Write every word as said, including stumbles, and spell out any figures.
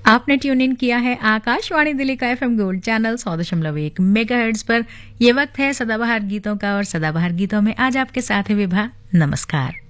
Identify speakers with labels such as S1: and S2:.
S1: आपने tune in किया है आकाशवाणी दिल्ली का एफएम गोल्ड चैनल सौ दशमलव एक मेगाहर्ट्ज पर। यह वक्त है सदाबहार गीतों का और सदाबहार गीतों में आज आपके साथ है विभा। नमस्कार।